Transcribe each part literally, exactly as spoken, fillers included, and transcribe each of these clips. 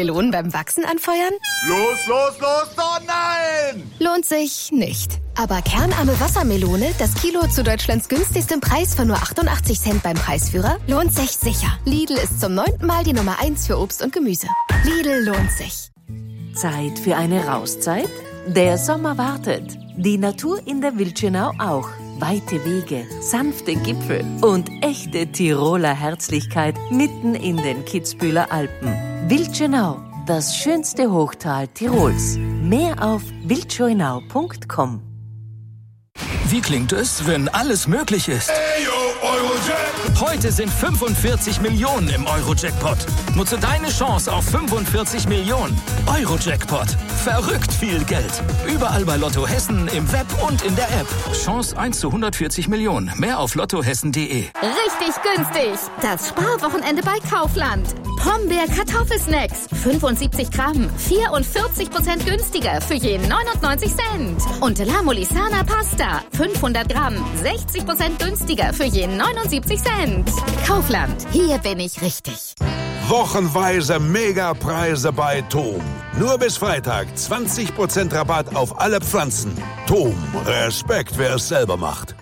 Melonen beim Wachsen anfeuern? Los, los, los, oh nein! Lohnt sich nicht. Aber kernarme Wassermelone, das Kilo zu Deutschlands günstigstem Preis von nur achtundachtzig Cent beim Preisführer, lohnt sich sicher. Lidl ist zum neunten Mal die Nummer eins für Obst und Gemüse. Lidl lohnt sich. Zeit für eine Rauszeit? Der Sommer wartet. Die Natur in der Wildschönau auch. Weite Wege, sanfte Gipfel und echte Tiroler Herzlichkeit mitten in den Kitzbüheler Alpen. Wildschönau, das schönste Hochtal Tirols. Mehr auf wildschönau punkt com. Wie klingt es, wenn alles möglich ist? Ey, yo, Eurojackpot! Heute sind fünfundvierzig Millionen im Eurojackpot. Nutze deine Chance auf fünfundvierzig Millionen. Eurojackpot. Verrückt viel Geld. Überall bei Lotto Hessen, im Web und in der App. Chance eins zu hundertvierzig Millionen. Mehr auf lottohessen punkt de. Richtig günstig. Das Sparwochenende bei Kaufland. Pombeer Kartoffelsnacks. fünfundsiebzig Gramm. vierundvierzig Prozent günstiger für je neunundneunzig Cent. Und La Molisana Pasta. fünfhundert Gramm. sechzig Prozent günstiger für je neunundsiebzig Cent. Kaufland. Hier bin ich richtig. Wochenweise Megapreise bei Tom. Nur bis Freitag zwanzig Prozent Rabatt auf alle Pflanzen. Tom, Respekt, wer es selber macht.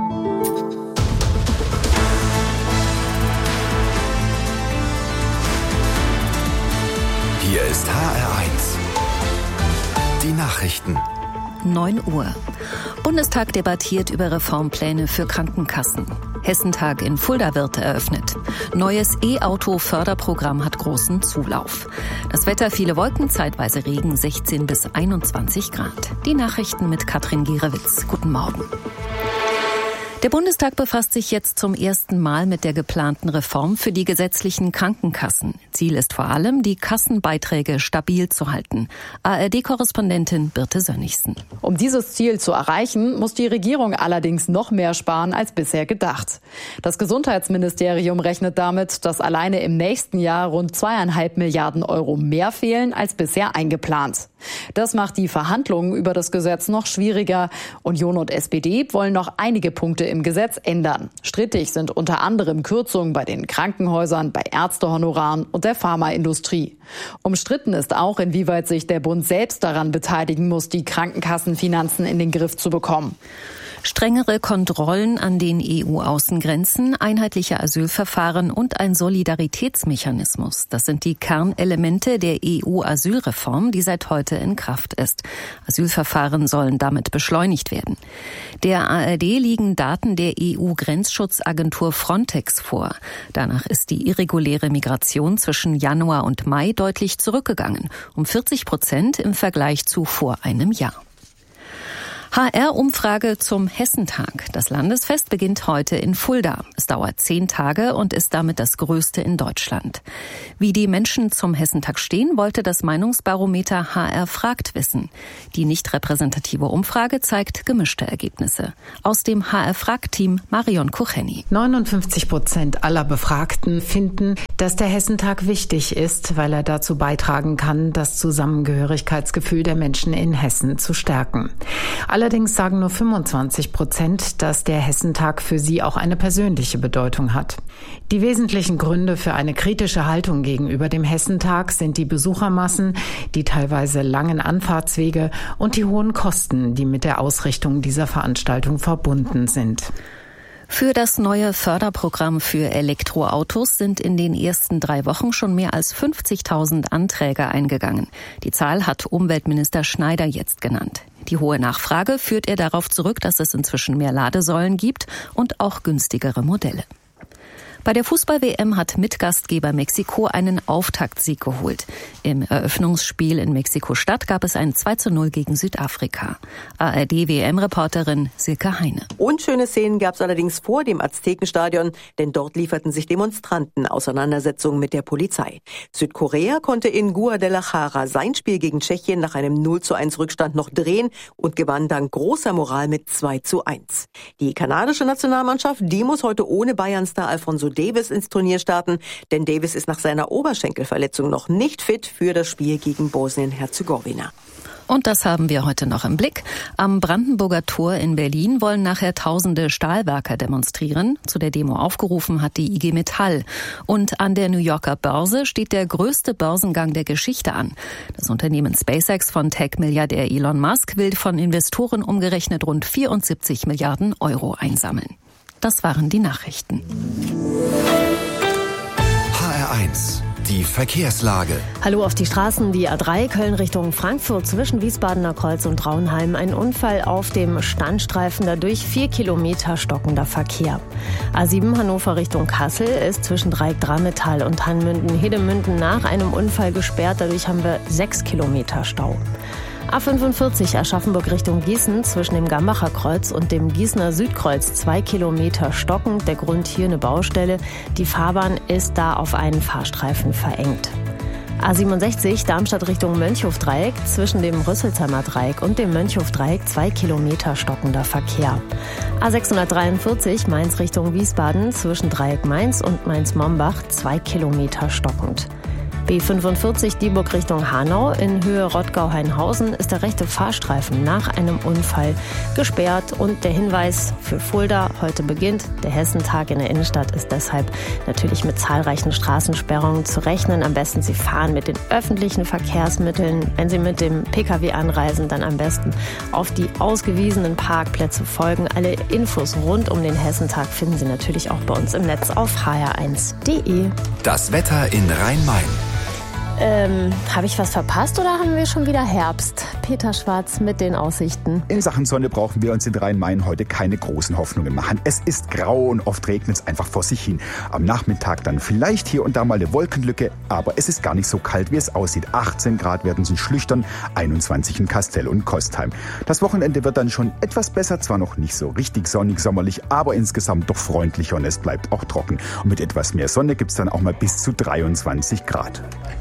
Hier ist H R eins. Die Nachrichten. neun Uhr. Bundestag debattiert über Reformpläne für Krankenkassen. Hessentag in Fulda wird eröffnet. Neues E-Auto-Förderprogramm hat großen Zulauf. Das Wetter, viele Wolken, zeitweise Regen, sechzehn bis einundzwanzig Grad. Die Nachrichten mit Katrin Gierewitz. Guten Morgen. Der Bundestag befasst sich jetzt zum ersten Mal mit der geplanten Reform für die gesetzlichen Krankenkassen. Ziel ist vor allem, die Kassenbeiträge stabil zu halten. A R D-Korrespondentin Birte Sönnigsen. Um dieses Ziel zu erreichen, muss die Regierung allerdings noch mehr sparen als bisher gedacht. Das Gesundheitsministerium rechnet damit, dass alleine im nächsten Jahr rund zweieinhalb Milliarden Euro mehr fehlen als bisher eingeplant. Das macht die Verhandlungen über das Gesetz noch schwieriger. Union und S P D wollen noch einige Punkte im Gesetz ändern. Strittig sind unter anderem Kürzungen bei den Krankenhäusern, bei Ärztehonoraren und der Pharmaindustrie. Umstritten ist auch, inwieweit sich der Bund selbst daran beteiligen muss, die Krankenkassenfinanzen in den Griff zu bekommen. Strengere Kontrollen an den E U-Außengrenzen, einheitliche Asylverfahren und ein Solidaritätsmechanismus. Das sind die Kernelemente der E U-Asylreform, die seit heute in Kraft ist. Asylverfahren sollen damit beschleunigt werden. Der A R D liegen Daten der E U-Grenzschutzagentur Frontex vor. Danach ist die irreguläre Migration zwischen Januar und Mai deutlich zurückgegangen, um vierzig Prozent im Vergleich zu vor einem Jahr. H R-Umfrage zum Hessentag. Das Landesfest beginnt heute in Fulda. Es dauert zehn Tage und ist damit das größte in Deutschland. Wie die Menschen zum Hessentag stehen, wollte das Meinungsbarometer H R fragt wissen. Die nicht repräsentative Umfrage zeigt gemischte Ergebnisse. Aus dem H R fragt-Team Marion Kucheni. neunundfünfzig Prozent aller Befragten finden, dass der Hessentag wichtig ist, weil er dazu beitragen kann, das Zusammengehörigkeitsgefühl der Menschen in Hessen zu stärken. Allerdings sagen nur fünfundzwanzig Prozent, dass der Hessentag für sie auch eine persönliche Bedeutung hat. Die wesentlichen Gründe für eine kritische Haltung gegenüber dem Hessentag sind die Besuchermassen, die teilweise langen Anfahrtswege und die hohen Kosten, die mit der Ausrichtung dieser Veranstaltung verbunden sind. Für das neue Förderprogramm für Elektroautos sind in den ersten drei Wochen schon mehr als fünfzigtausend Anträge eingegangen. Die Zahl hat Umweltminister Schneider jetzt genannt. Die hohe Nachfrage führt er darauf zurück, dass es inzwischen mehr Ladesäulen gibt und auch günstigere Modelle. Bei der Fußball-W M hat Mitgastgeber Mexiko einen Auftaktsieg geholt. Im Eröffnungsspiel in Mexiko-Stadt gab es ein zwei zu null gegen Südafrika. A R D-W M-Reporterin Silke Heine. Unschöne Szenen gab es allerdings vor dem Aztekenstadion, denn dort lieferten sich Demonstranten Auseinandersetzungen mit der Polizei. Südkorea konnte in Guadalajara sein Spiel gegen Tschechien nach einem null zu eins Rückstand noch drehen und gewann dank großer Moral mit zwei zu eins. Die kanadische Nationalmannschaft, die muss heute ohne Bayern-Star Alphonso Davies ins Turnier starten, denn Davies ist nach seiner Oberschenkelverletzung noch nicht fit für das Spiel gegen Bosnien-Herzegowina. Und das haben wir heute noch im Blick. Am Brandenburger Tor in Berlin wollen nachher tausende Stahlwerker demonstrieren. Zu der Demo aufgerufen hat die I G Metall. Und an der New Yorker Börse steht der größte Börsengang der Geschichte an. Das Unternehmen SpaceX von Tech-Milliardär Elon Musk will von Investoren umgerechnet rund vierundsiebzig Milliarden Euro einsammeln. Das waren die Nachrichten. H R eins. Die Verkehrslage. Hallo auf die Straßen. Die A drei Köln Richtung Frankfurt zwischen Wiesbadener Kreuz und Traunheim. Ein Unfall auf dem Standstreifen, dadurch vier Kilometer stockender Verkehr. A sieben Hannover Richtung Kassel ist zwischen Dreieck Drametal und Hanmünden-Hedemünden nach einem Unfall gesperrt. Dadurch haben wir sechs Kilometer Stau. A fünfundvierzig Aschaffenburg Richtung Gießen zwischen dem Gambacher Kreuz und dem Gießener Südkreuz zwei Kilometer stockend. Der Grund hier eine Baustelle. Die Fahrbahn ist da auf einen Fahrstreifen verengt. A siebenundsechzig Darmstadt Richtung Mönchhof-Dreieck zwischen dem Rüsselsheimer Dreieck und dem Mönchhof-Dreieck zwei Kilometer stockender Verkehr. A sechshundertdreiundvierzig Mainz Richtung Wiesbaden zwischen Dreieck Mainz und Mainz-Mombach zwei Kilometer stockend. B fünfundvierzig Dieburg Richtung Hanau in Höhe Rottgau-Hainhausen ist der rechte Fahrstreifen nach einem Unfall gesperrt. Und der Hinweis für Fulda: heute beginnt der Hessentag in der Innenstadt, ist deshalb natürlich mit zahlreichen Straßensperrungen zu rechnen. Am besten Sie fahren mit den öffentlichen Verkehrsmitteln. Wenn Sie mit dem Pkw anreisen, dann am besten auf die ausgewiesenen Parkplätze folgen. Alle Infos rund um den Hessentag finden Sie natürlich auch bei uns im Netz auf h r eins punkt d e. Das Wetter in Rhein-Main. Ähm, habe ich was verpasst oder haben wir schon wieder Herbst? Peter Schwarz mit den Aussichten. In Sachen Sonne brauchen wir uns in Rhein-Main heute keine großen Hoffnungen machen. Es ist grau und oft regnet es einfach vor sich hin. Am Nachmittag dann vielleicht hier und da mal eine Wolkenlücke, aber es ist gar nicht so kalt, wie es aussieht. achtzehn Grad werden es in Schlüchtern, einundzwanzig in Kastell und Kostheim. Das Wochenende wird dann schon etwas besser, zwar noch nicht so richtig sonnig, sommerlich, aber insgesamt doch freundlicher und es bleibt auch trocken. Und mit etwas mehr Sonne gibt es dann auch mal bis zu dreiundzwanzig Grad.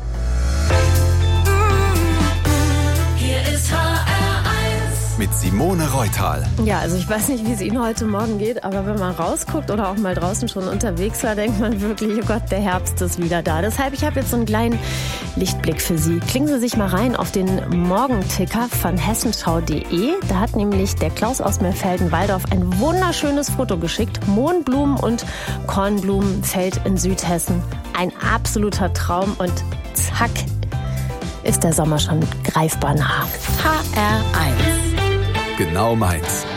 Mit Simone Reutal. Ja, also ich weiß nicht, wie es Ihnen heute Morgen geht, aber wenn man rausguckt oder auch mal draußen schon unterwegs war, denkt man wirklich, oh Gott, der Herbst ist wieder da. Deshalb, ich habe jetzt so einen kleinen Lichtblick für Sie. Klicken Sie sich mal rein auf den Morgenticker von hessenschau punkt de. Da hat nämlich der Klaus aus Meerfelden-Walldorf ein wunderschönes Foto geschickt. Mohnblumen und Kornblumenfeld in Südhessen. Ein absoluter Traum und zack, ist der Sommer schon greifbar nah. H R eins. Genau meins.